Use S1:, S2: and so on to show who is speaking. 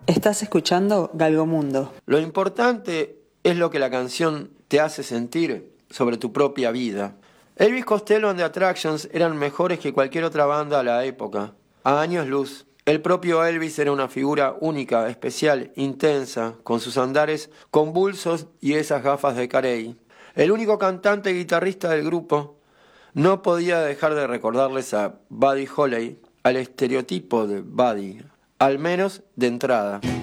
S1: Estás escuchando Galgomundo.
S2: Lo importante es lo que la canción te hace sentir sobre tu propia vida. Elvis Costello and the Attractions eran mejores que cualquier otra banda a la época, a años luz. El propio Elvis era una figura única, especial, intensa, con sus andares convulsos y esas gafas de Carey. El único cantante y guitarrista del grupo no podía dejar de recordarles a Buddy Holly, al estereotipo de Buddy, al menos de entrada.